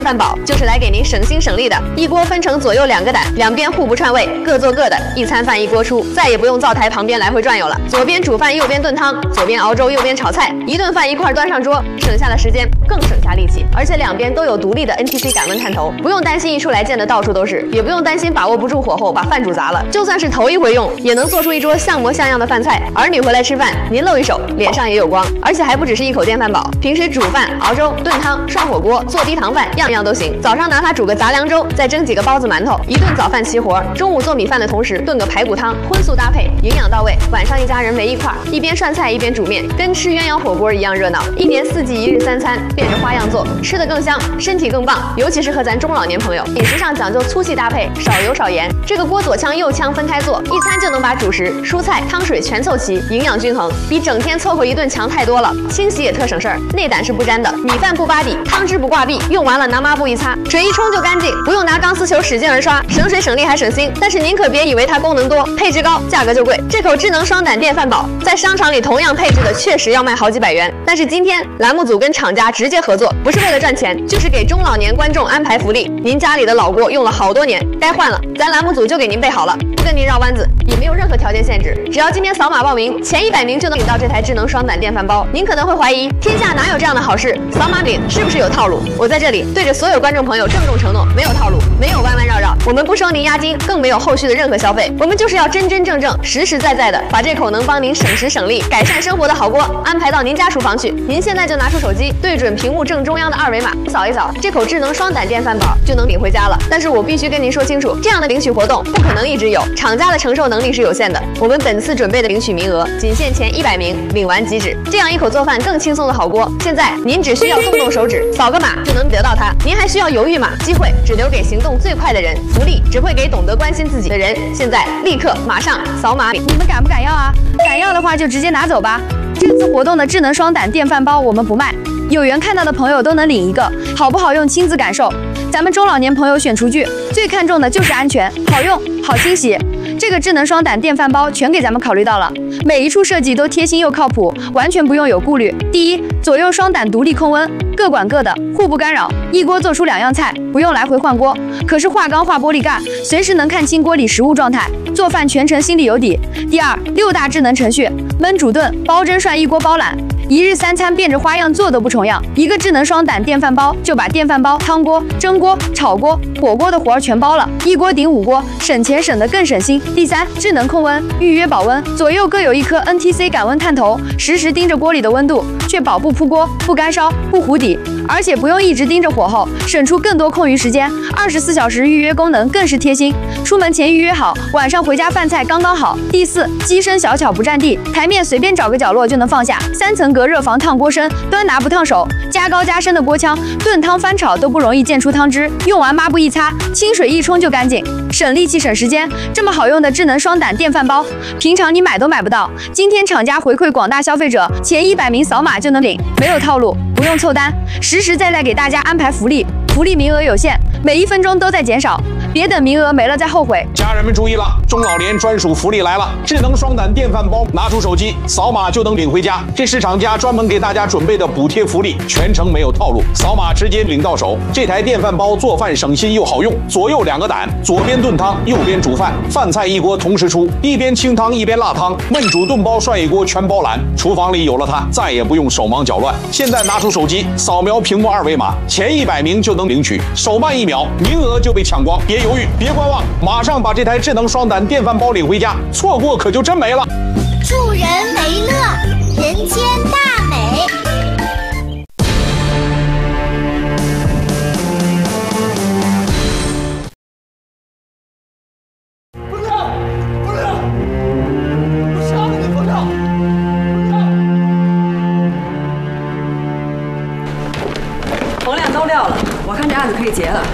饭煲就是来给您省心省力的，一锅分成左右2个胆，两边互不串味，各做各的，一餐饭一锅出，再也不用灶台旁边来回转悠了。左边煮饭，右边炖汤，左边熬粥，右边炒菜，一顿饭一块端上桌，省下的时间更省下力气，而且两边都有独立的 NTC 感温探头，不用担心一出来溅得到处都是，也不用担心把握不住火候把饭煮砸了。就算是头一回用，也能做出一桌像模像样的饭菜。儿女回来吃饭，您露一手，脸上也有光，而且还不只是一口电饭煲，平时煮饭、熬粥、炖汤、涮火锅、做低糖饭，样样都行。早上拿它煮个杂粮粥，再蒸几个包子馒头，一顿早饭齐活。中午做米饭的同时炖个排骨汤，荤素搭配，营养到位。晚上一家人围一块，一边涮菜一边煮面，跟吃鸳鸯火锅一样热闹。一年4季1日3餐，变着花样做，吃得更香，身体更棒。尤其适合咱中老年朋友，饮食上讲究粗细搭配，少油少盐。这个锅左腔右腔分开做，一餐就能把主食、蔬菜、汤水全凑齐，营养均衡，比整天凑合一顿强太多了。清洗也特省事儿，内胆是不粘的，米饭不扒底，汤汁不挂壁，用完了拿抹布一擦，水一冲就干净，不用拿钢丝球使劲儿刷，省水省力还省心。但是您可别以为它功能多，配置高，价格就贵。这口智能双胆电饭煲在商场里同样配置的确实要卖好几百元，但是今天栏目组跟厂家直接合作，不是为了赚钱，就是给中老年观众安排福利。您家里的老锅用了好多年，该换了，咱栏目组就给您备好了，不跟您绕弯子，也没有任何条件限制，只要今天扫码报名，前100名就能领到这台智能双胆电饭煲。您可能会怀疑，天下哪有这样的好事？扫码领是不是有套路？我在这里对着所有观众朋友郑重承诺，没有套路，没有弯弯绕绕，我们不收您押金，更没有后续的任何消费，我们就是要真真正正、实实在在的把这口能帮您省时省力、改善生活的好锅安排到您家厨房去。您现在就拿出手机，对准屏幕正中央的2维码，扫一扫，这口智能双胆电饭煲就能领回家了。但是我必须跟您说清楚，这样的领取活动不可能一直有，厂家的承受能力是有限的。我们本次准备的领取名额仅限前100名，领完即止。这样一口做饭更轻松的好锅，现在您只需要动手指，扫个码就能得到它。您还需要犹豫吗？机会只留给行动最快的人，福利只会给懂得关心自己的人。现在立刻马上扫码领。 你们敢不敢要啊？敢要的话就直接拿走吧。这次活动的智能双胆电饭煲我们不卖，有缘看到的朋友都能领一个，好不好用亲自感受。咱们中老年朋友选厨具最看重的就是安全、好用、好清洗。这个智能双胆电饭煲全给咱们考虑到了，每一处设计都贴心又靠谱，完全不用有顾虑。第一，左右双胆独立控温，各管各的，互不干扰，一锅做出2样菜，不用来回换锅。可是化钢化玻璃盖，随时能看清锅里食物状态，做饭全程心里有底。第二，6大智能程序，焖煮炖、煲蒸涮一锅包揽。1日3餐变着花样做都不重样，一个智能双胆电饭煲就把电饭煲、汤锅、蒸锅、炒锅、火锅的活儿全包了，一锅顶5锅，省钱省得更省心。第三，智能控温，预约保温，左右各有一颗 NTC 感温探头，实时盯着锅里的温度，确保不扑锅、不干烧、不糊底，而且不用一直盯着火候，省出更多空余时间。24小时预约功能更是贴心，出门前预约好，晚上回家饭菜刚刚好。第四，机身小巧不占地，台面随便找个角落就能放下，3层隔热防烫锅身，端拿不烫手，加高加深的锅腔，炖汤翻炒都不容易溅出汤汁，用完抹布一擦，清水一冲就干净，省力气省时间。这么好用的智能双胆电饭煲，平常你买都买不到。今天厂家回馈广大消费者，前100名扫码就能领，没有套路，不用凑单，实实在在给大家安排福利，福利名额有限，每1分钟都在减少，别等名额没了再后悔。 家人们注意了，中老年专属福利来了！智能双胆电饭煲，拿出手机扫码就能领回家。这是厂家专门给大家准备的补贴福利，全程没有套路，扫码直接领到手。这台电饭煲做饭省心又好用，左右2个胆，左边炖汤，右边煮饭，饭菜一锅同时出，一边清汤一边辣汤，焖煮炖煲涮一锅全包揽。厨房里有了它，再也不用手忙脚乱。现在拿出手机扫描屏幕2维码，前100名就能领取，手慢1秒，名额就被抢光。别犹豫，别观望，马上把这台智能双胆电饭煲领回家，错过可就真没了。 助人为乐，人间大美。 洪亮都撂了，我看这案子可以结了。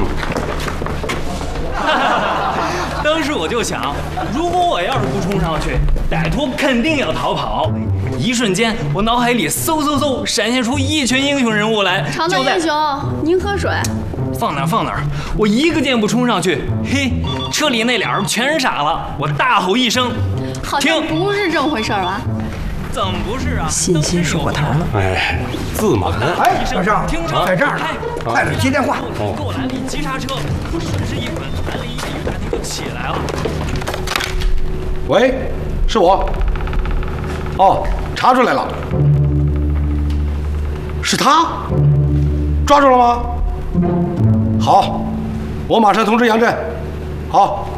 当时我就想，如果我要是不冲上去，歹徒肯定要逃跑。一瞬间，我脑海里嗖闪现出一群英雄人物来。 常德英雄，您喝水。 放哪儿！我一个箭步冲上去，嘿，车里那俩人全傻了。我大吼一声， 好像不是这么回事吧？ 怎么不是啊？ 信心水过头了。 哎，自满。 哎，小尚， 停车， 在这儿呢，快点接电话。 给我拦了一急刹车，我顺势一滚，拦了一夜雨大厅就起来了。 喂，是我。哦，查出来了，是他，抓住了吗？好，我马上通知杨震。好。